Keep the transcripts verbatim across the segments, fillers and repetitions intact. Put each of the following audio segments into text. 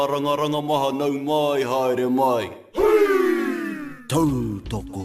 Rangaranga maha nau mai haere mai. Tautoko.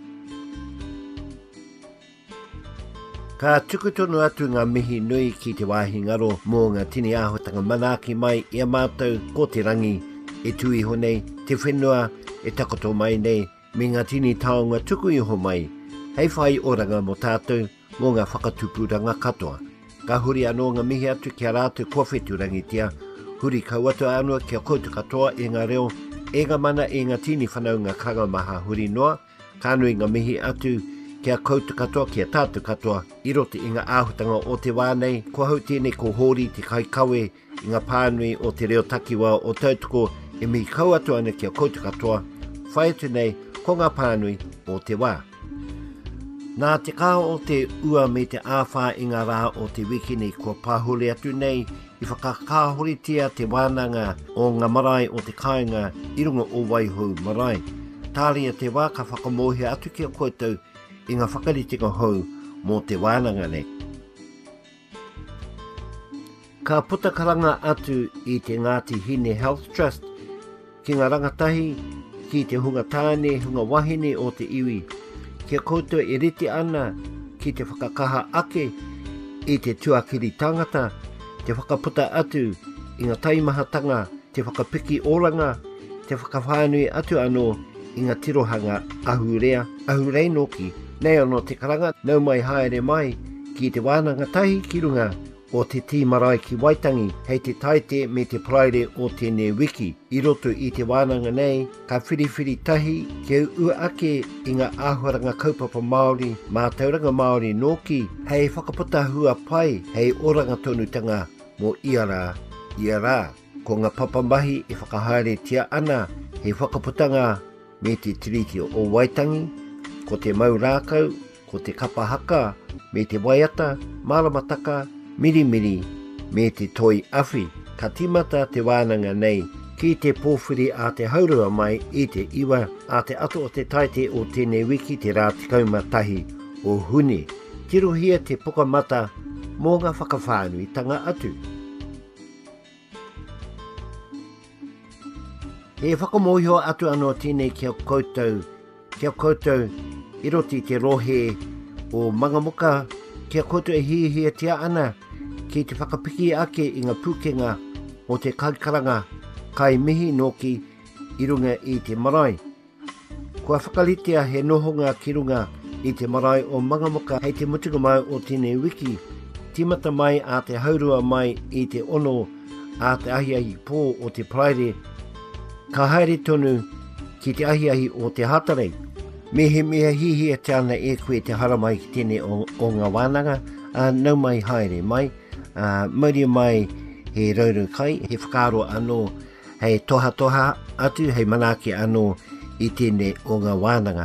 Ka tukutonu atu ngā mihi nui ki te wāhi ngaro mō ngā tini āhotanga manaki mai ia mātou ko te rangi e tui honei, te whenua e takoto mai nei me ngā tini taonga tuku iho mai. Hei whai oranga mo tātou mō ngā whakatupuranga katoa. Ka huri anō ngā mihi atu kia rātou kōwhetu rangitia, huri kauatu anua kia koutu katoa e ngā reo, e ngā mana e ngā tini whanau ngā kanga maha huri noa, ka nui ngā mihi atu kia koutu katoa, kia tātou katoa, i rote i ngā āhutanga o te wānei, ko hau tēnei ko hori te kai kawe i ngā pānui o te reo takiwa o tautoko e mihi kauatu ana kia koutu katoa, whai atu nei ko ngā pānui o te wā. Nā te kā o te ua me te āwha i ngā rā o te wikini ko pāhuri atu nei i whakakāhoritia te wānanga o ngā marae o te kāinga i runga o Waihou marae. Tāria te wā ka whakamohi atu kia koutou i ngā whakaritinga hou mō te wānanga nei. Ka putakaranga atu i te Ngāti Hine Health Trust ki ngā rangatahi ki te hunga tāne, hunga wahine o te iwi. Kia koutou e riti ana ki te whakakaha ake i te tuakiri tangata, te whakaputa atu i ngā taimahatanga, te whakapiki oranga, te whakawhānui atu anō i ngā tirohanga ahurea, ahurei noki. Nei anō te karanga, nau mai haere mai ki te wānanga tahi ki runga o te tī marae ki Waitangi, hei te taite me te praere o tēnei wiki. I roto i te wānanga nei, ka whiriwhiri tahi ke ua ake i ngā āhuaranga kaupapa Māori, mā tauranga Māori noki, hei whakaputa hua pai, hei oranga tonutanga mō iara, iara. Ko ngā papamahi e whakahaere tia ana, hei whakaputanga me te tiriti o Waitangi, ko te maurākau, ko te kapahaka, me te waiata, maramataka, mirimiri, me te toi awhi. Ka timata te wānanga nei, ki te pōwhiri a te haurua mai i te iwa, a te ato o te taite o tēnei wiki te rā tikauma tahi o huni. Tirohia te pukamata mō ngā whakawhānui tanga atu. E whakamohio atu anō tēnei kia koutou, kia koutou i roti te rohe o mangamuka, kia koutou e hihia tia ana ki te whakapiki ake i ngā pūkenga o te kaikaranga kai mihi noki i runga i te marae. Kua whakalitea he nohonga ki runga i te marae o mangamuka hei te mutunga mai o tēnei wiki, timata mai a te haurua mai i te ono a te ahiahi pō o te praere, ka haere tonu ki te ahiahi o te hatarei. Me he mea hihia tāna e koe te haramai ki tēnei o, o ngā wānanga, uh, nau mai haere mai, uh, mauri mai he rauru kai, he whakaro anō, hei toha toha atu, hei manake anō i tēnei o ngā wānanga.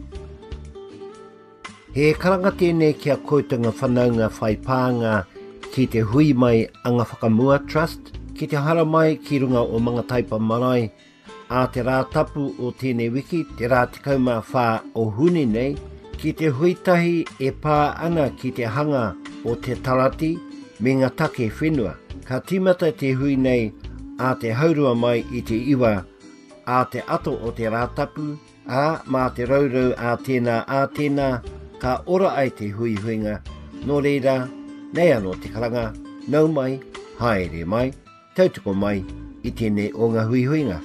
He karanga tēnei kia koutunga whanaunga whaipānga ki te hui mai Anga Whakamua Trust, ki te haramai ki runga o mga taipa marae, a te rā tapu o tēnei wiki, te rā tikauma whā o huni nei, ki te huitahi e pā ana ki te hanga o te tarati me ngā take whenua. Ka timata te hui nei a te haurua mai i te iwa, a te ato o te rā tapu, a mā te raurau a tēnā a tēnā, ka ora ai te hui huinga, nō reira, nei anō te karanga, nau mai, haere mai, tautoko mai i tēnei o ngā hui huinga.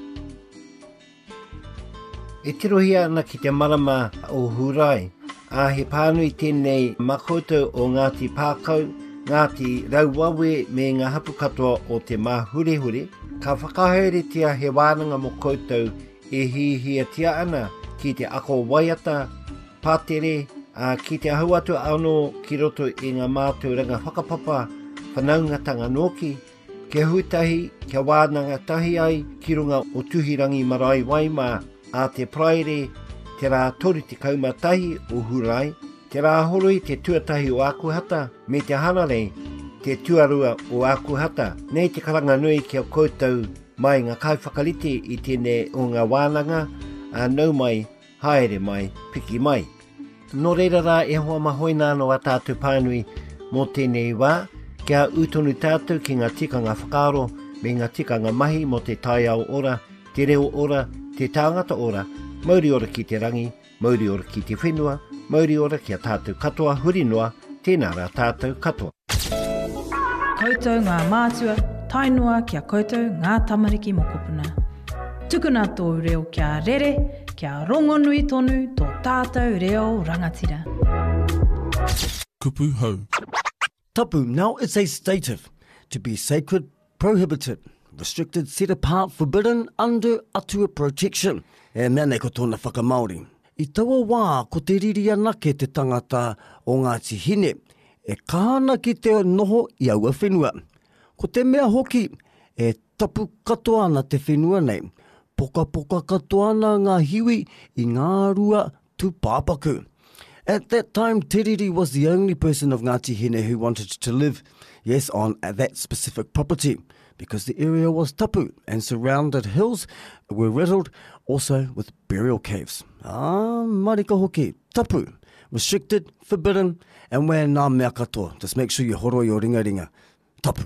E tirohia ana ki te marama o Hurai, a he pānui tēnei makoto o Ngāti Pākau, Ngāti Rauwawe me ngā hapu katoa o te Māhurehure, ka whakahaeretia he wānanga mo koutou e hihia tia ana ki te ako waiata, pātere, a ki te ahuatu anō ki roto i ngā mātou ranga whakapapa, whanaungatanga noki, ke hutahi, ke wānanga tahi ai ki runga o tuhirangi marae waimā, a te praere, te rā tori te kaumatahi o Hurai, te rā horoi te tuatahi o Akuhata, me te hanarei, te tuarua o Akuhata. Nei te karanga nui kia koutou mai ngā kaiwhakarite i tēnei o ngā wānanga, a nau mai, haere mai, piki mai. Nō reira rā e hoa mahoina no a tātou pānui mō tēnei wā, kia utonu tātou ki ngā tikanga whakaaro, me ngā tikanga mahi mo te tai au ora, te reo ora, te tāngata ora, mauri ora ki te rangi, mauri ora ki te whenua, mauri ora ki a tātou katoa huri noa, tēnā rā tātou katoa. Koutou ngā mātua, tainua kia koutou ngā tamariki mokopuna. Tukuna tō reo kia rere, kia rongonui tonu tō tātou reo rangatira. Kupu hau. Tapu now is a stative, to be sacred, prohibited, restricted, set apart, forbidden, under atua protection. E mea nei ko tōna whakamaori. I taua wā ko te riri anake te tangata o Ngāti Hine, e kāna ki te noho i aua whenua. Ko te mea hoki, e tapu katoa ana te whenua nei. Poka poka katoa ana ngā hiwi i ngā rua tūpāpaku. At that time, Te Riri was the only person of Ngāti Hine who wanted to live, yes, on that specific property, because the area was tapu and surrounded hills were riddled also with burial caves. Ah, marika hoki, tapu, restricted, forbidden, and where nā mea katoa. Just make sure you horo your ringa ringa. Tapu.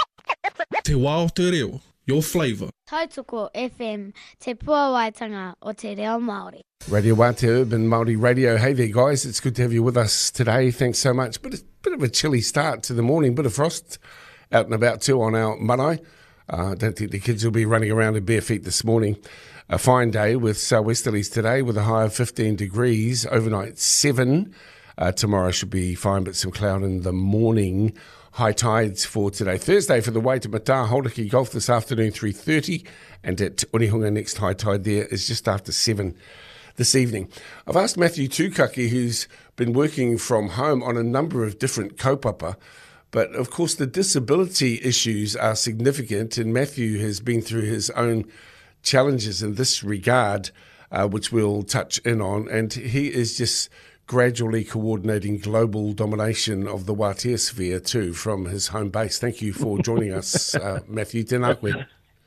Te wā o te reo, your flavour. Tautoko F M, te puawaitanga o te reo Māori. Radio Wā Te Urban Māori Radio. Hey there, guys. It's good to have you with us today. Thanks so much. Bit of, bit of a chilly start to the morning. Bit of frost out and about too on our marae. I uh, don't think the kids will be running around in bare feet this morning. A fine day with southwesterlies today with a high of fifteen degrees. Overnight seven. Uh, tomorrow should be fine, but some cloud in the morning. High tides for today. Thursday for the way to Mata, Hauraki Golf this afternoon, three thirty. And at Onehunga, next high tide there is just after seven this evening. I've asked Matthew Tukaki, who's been working from home on a number of different kaupapa, but of course the disability issues are significant, and Matthew has been through his own challenges in this regard, uh, which we'll touch in on, and he is just gradually coordinating global domination of the Wātea sphere too from his home base. Thank you for joining us, uh, Matthew. Tēnā koe.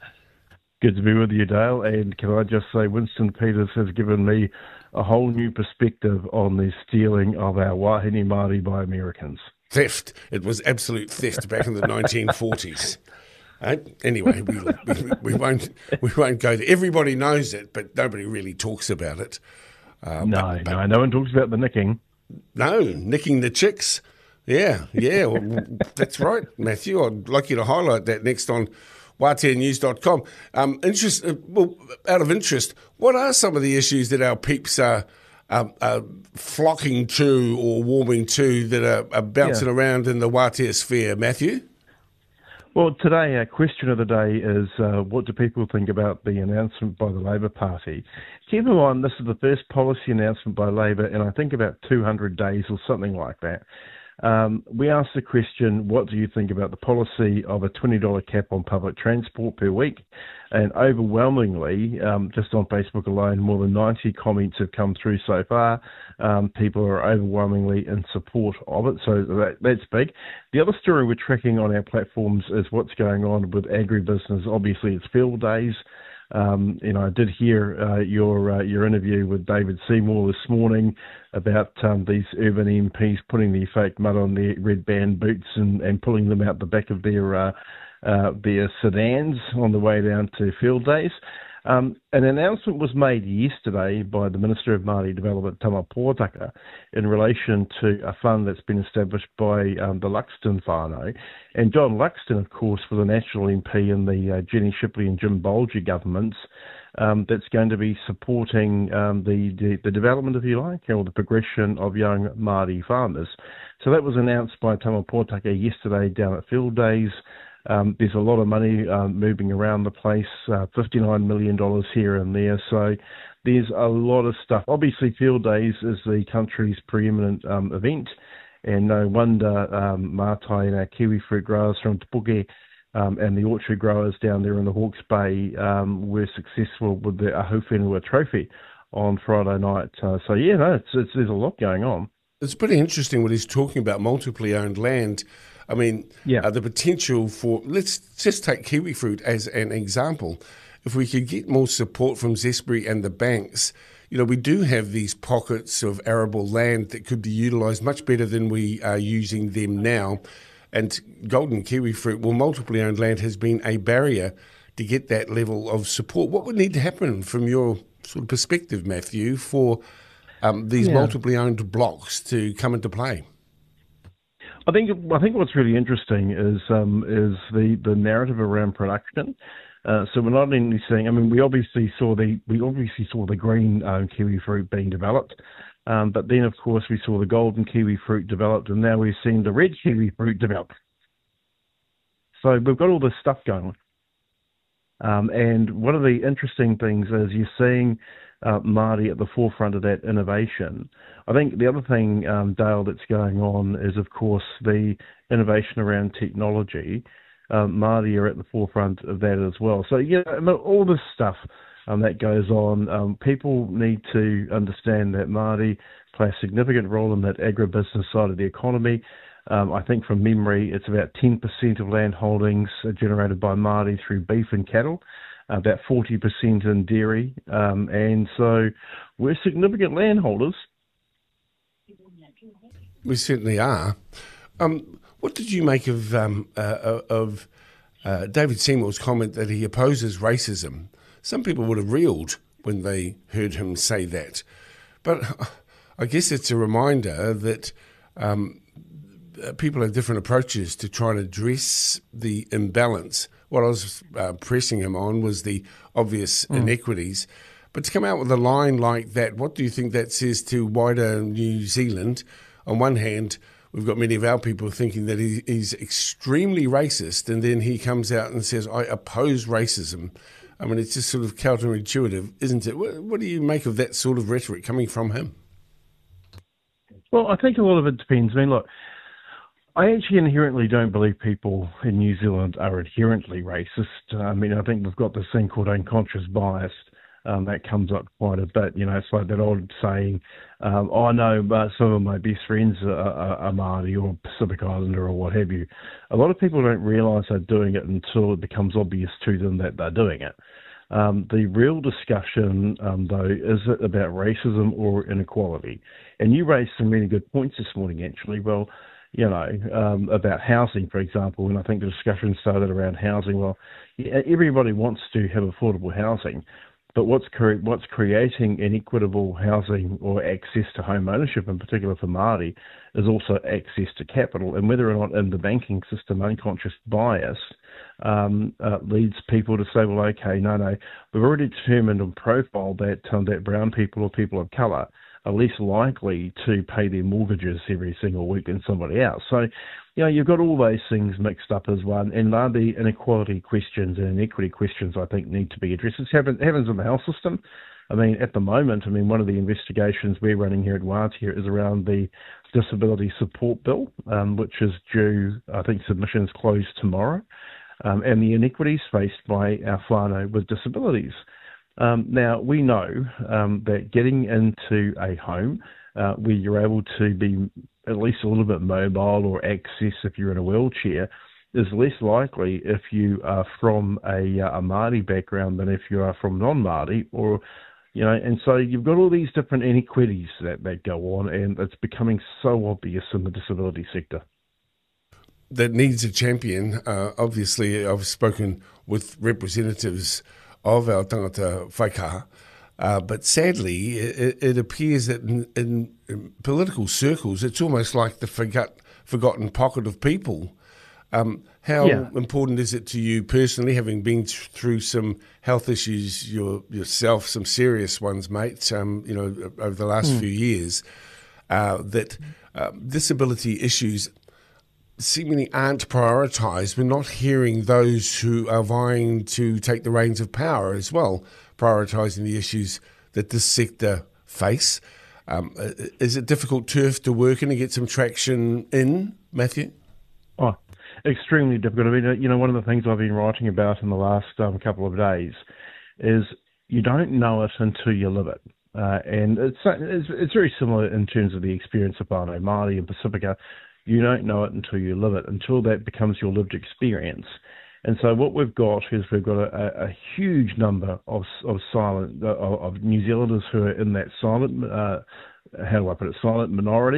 Good to be with you, Dale. And can I just say, Winston Peters has given me a whole new perspective on the stealing of our wahine Māori by Americans. Theft. It was absolute theft back in the nineteen forties. Uh, anyway, we, we, we won't we won't go there. Everybody knows it, but nobody really talks about it. Uh, no, but, but, no, no one talks about the nicking. No, nicking the chicks. Yeah, yeah, well, that's right, Matthew. I'd like you to highlight that next on wātea news dot com. Um, interest, uh, well, out of interest, what are some of the issues that our peeps are, are, are flocking to or warming to that are, are bouncing yeah. around in the Wātea sphere, Matthew? Well, today our question of the day is uh, what do people think about the announcement by the Labour Party? Keep in mind, this is the first policy announcement by Labour in I think about two hundred days or something like that. Um, we asked the question, what do you think about the policy of a twenty dollars cap on public transport per week? And overwhelmingly, um, just on Facebook alone, more than ninety comments have come through so far. Um, people are overwhelmingly in support of it, so that, that's big. The other story we're tracking on our platforms is what's going on with agribusiness. Obviously, it's field days. Um, you know, I did hear uh, your uh, your interview with David Seymour this morning about um, these urban M Ps putting the fake mud on their red band boots and, and pulling them out the back of their uh, uh, their sedans on the way down to field days. Um, an announcement was made yesterday by the Minister of Māori Development, Tama Pōtaka, in relation to a fund that's been established by um, the Luxton whānau. And John Luxton, of course, was a National M P in the uh, Jenny Shipley and Jim Bolger governments, um, that's going to be supporting um, the, the, the development, if you like, or the progression of young Māori farmers. So that was announced by Tama Pōtaka yesterday down at Field Days. Um, there's a lot of money um, moving around the place, uh, fifty-nine million dollars here and there. So there's a lot of stuff. Obviously, Field Days is the country's preeminent um, event, and no wonder um, Mātai and our kiwi fruit growers from Te Puke um, and the orchard growers down there in the Hawke's Bay um, were successful with the Ahu Whenua Trophy on Friday night. Uh, so, yeah, no, it's, it's, there's a lot going on. It's pretty interesting what he's talking about, multiply owned land. I mean, yeah. uh, the potential for, let's just take kiwi fruit as an example. If we could get more support from Zespri and the banks, you know, we do have these pockets of arable land that could be utilised much better than we are using them now. and golden kiwi fruit, well, multiply owned land has been a barrier to get that level of support. What would need to happen from your sort of perspective, Matthew, for um, these Yeah. multiply owned blocks to come into play? I think I think what's really interesting is um, is the, the narrative around production. Uh, so we're not only seeing. I mean, we obviously saw the we obviously saw the green um, kiwi fruit being developed, um, but then of course we saw the golden kiwi fruit developed, and now we've seen the red kiwi fruit developed. So we've got all this stuff going on. Um, and one of the interesting things is you're seeing uh, Māori at the forefront of that innovation. I think the other thing, um, Dale, that's going on is, of course, the innovation around technology. Um, Māori are at the forefront of that as well. So, yeah, all this stuff um, that goes on, um, people need to understand that Māori play a significant role in that agribusiness side of the economy. Um, I think from memory, it's about ten percent of land holdings are generated by Māori through beef and cattle, about forty percent in dairy. Um, and so we're significant landholders. We certainly are. Um, what did you make of um, uh, of uh, David Seymour's comment that he opposes racism? Some people would have reeled when they heard him say that. But I guess it's a reminder that um, people have different approaches to try to address the imbalance. What I was uh, pressing him on was the obvious mm. inequities. But to come out with a line like that, what do you think that says to wider New Zealand? On one hand, we've got many of our people thinking that he, he's extremely racist, and then he comes out and says, I oppose racism. I mean, it's just sort of counterintuitive, isn't it? What, what do you make of that sort of rhetoric coming from him? Well, I think a lot of it depends. I mean, look, I actually inherently don't believe people in New Zealand are inherently racist. I mean, I think we've got this thing called unconscious bias um, that comes up quite a bit. You know, it's like that old saying, um, oh, no, but some of my best friends are, are, are Māori or Pacific Islander or what have you. A lot of people don't realise they're doing it until it becomes obvious to them that they're doing it. Um, the real discussion, um, though, is it about racism or inequality? And you raised some really good points this morning, actually. Well, you know, um, about housing, for example, and I think the discussion started around housing. Well, everybody wants to have affordable housing, but what's cre- what's creating inequitable housing or access to home ownership, in particular for Māori, is also access to capital, and whether or not in the banking system unconscious bias um, uh, leads people to say, well, okay, no, no, we've already determined on profile that um, that brown people or people of colour are less likely to pay their mortgages every single week than somebody else. So, you know, you've got all those things mixed up as one, and the inequality questions and inequity questions, I think, need to be addressed. It happens, happens in the health system. I mean, at the moment, I mean, one of the investigations we're running here at Wātea is around the Disability Support Bill, um, which is due, I think submissions close tomorrow, um, and the inequities faced by our whānau with disabilities. Um, now, we know um, that getting into a home uh, where you're able to be at least a little bit mobile or access if you're in a wheelchair is less likely if you are from a, a Māori background than if you are from non-Māori, or, you know, and so you've got all these different inequities that, that go on, and it's becoming so obvious in the disability sector. That needs a champion. Uh, obviously, I've spoken with representatives of our tangata whaikaha, uh, but sadly, it, it appears that in, in, in political circles, it's almost like the forgot, forgotten pocket of people. Um, how yeah. important is it to you personally, having been th- through some health issues your, yourself, some serious ones, mate, um, you know, over the last mm. few years, uh, that uh, disability issues seemingly aren't prioritised? We're not hearing those who are vying to take the reins of power as well prioritising the issues that this sector face. Um, is it difficult turf to work in and get some traction in, Matthew? Oh, extremely difficult. I mean, you know, one of the things I've been writing about in the last um, couple of days is you don't know it until you live it. Uh, and it's, it's it's very similar in terms of the experience of whānau Māori and Pacifica. You don't know it until you live it, until that becomes your lived experience. And so what we've got is we've got a, a huge number of of silent of, of New Zealanders who are in that silent, uh, how do I put it, silent minority,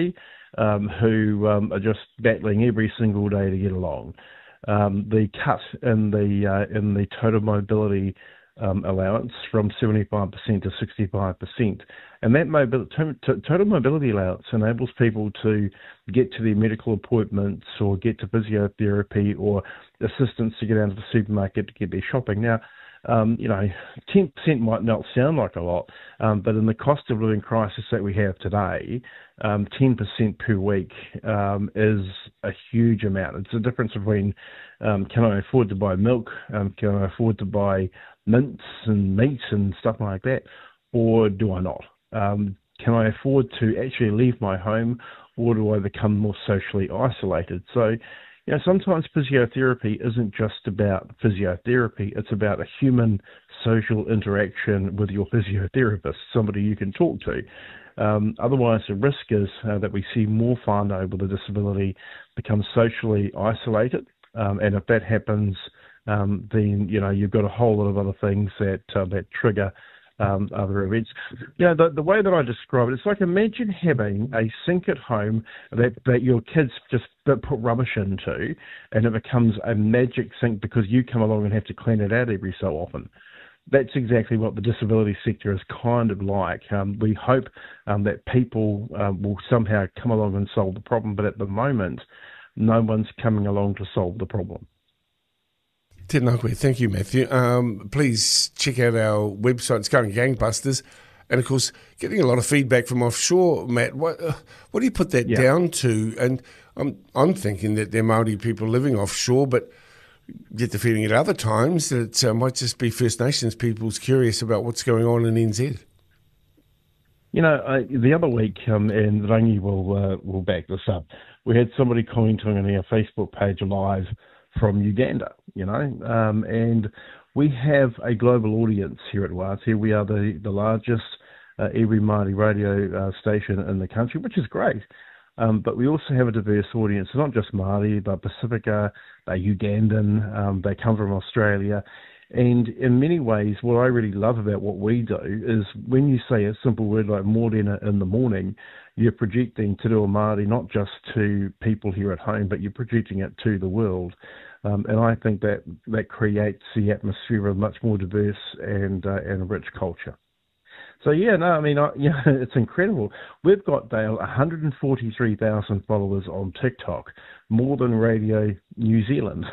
um, who um, are just battling every single day to get along. Um, the cut in the uh, in the total mobility um, allowance from seventy-five percent to sixty-five percent, and that mobil- to- to- total mobility allowance enables people to get to their medical appointments or get to physiotherapy or assistance to get out of the supermarket to get their shopping. Now, Um, you know, ten percent might not sound like a lot, um, but in the cost of living crisis that we have today, um, ten percent per week um, is a huge amount. It's the difference between um, can I afford to buy milk, um, can I afford to buy mints and meat and stuff like that, or do I not? Um, can I afford to actually leave my home, or do I become more socially isolated? So, you know, sometimes physiotherapy isn't just about physiotherapy. It's about a human social interaction with your physiotherapist, somebody you can talk to. Um, otherwise, the risk is uh, that we see more whānau with a disability become socially isolated. Um, and if that happens, um, then, you know, you've got a whole lot of other things that uh, that trigger Um, other events. You know, the, the way that I describe it, it's like imagine having a sink at home that, that your kids just put rubbish into, and it becomes a magic sink because you come along and have to clean it out every so often. That's exactly what the disability sector is kind of like. Um, we hope um, that people um, will somehow come along and solve the problem, but at the moment, no one's coming along to solve the problem. Tēnā koe. Thank you, Matthew. Um, please check out our website. It's going gangbusters. And, of course, getting a lot of feedback from offshore, Matt. What uh, what do you put that yeah. down to? And I'm I'm thinking that they're Māori people living offshore, but get the feeling at other times that it uh, might just be First Nations people's curious about what's going on in N Z. You know, uh, the other week, um, and Rangi will, uh, will back this up, we had somebody commenting on our Facebook page live from Uganda, you know, um, and we have a global audience here at Wātea. We are the, the largest uh, iwi Māori radio uh, station in the country, which is great, um, but we also have a diverse audience, not just Māori, but Pacifica, they're Ugandan, um, they come from Australia, and in many ways, what I really love about what we do is when you say a simple word like Mōrena in the morning, you're projecting Te Reo Māori not just to people here at home, but you're projecting it to the world. Um, and I think that that creates the atmosphere of much more diverse and uh, and rich culture. So, yeah, no, I mean, I, yeah, it's incredible. We've got, Dale, one hundred forty-three thousand followers on TikTok, more than Radio New Zealand.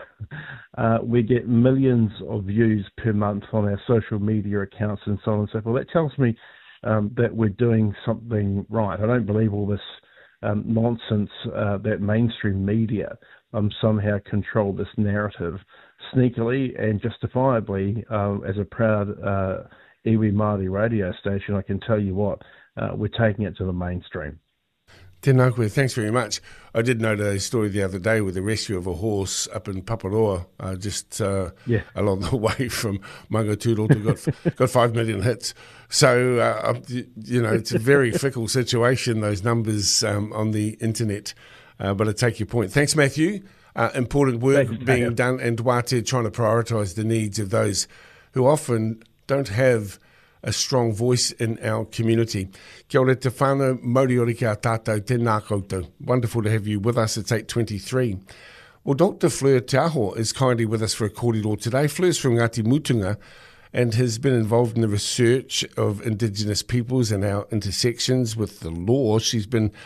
Uh, we get millions of views per month on our social media accounts and so on and so forth. That tells me um, that we're doing something right. I don't believe all this um, nonsense uh, that mainstream media um, somehow control this narrative sneakily and justifiably um, as a proud uh, iwi Māori radio station. I can tell you what, uh, we're taking it to the mainstream. Tēnā koe, thanks very much. I did note a story the other day with the rescue of a horse up in Paparoa, uh, just uh, yeah. along the way from Maungaturoto, got got five million hits. So, uh, you know, it's a very fickle situation, those numbers um, on the internet. Uh, but I take your point. Thanks, Matthew. Uh, important work Thanks, being Daniel. done, and Wātea trying to prioritise the needs of those who often don't have a strong voice in our community. Kia ora te whānau, Moriori kia tātou, tēnā koutou. Wonderful to have you with us. It's eight twenty-three. Well, Doctor Fleur Te Aho is kindly with us for a kōrero today. Fleur's from Ngāti Mutunga and has been involved in the research of Indigenous peoples and our intersections with the law. She's been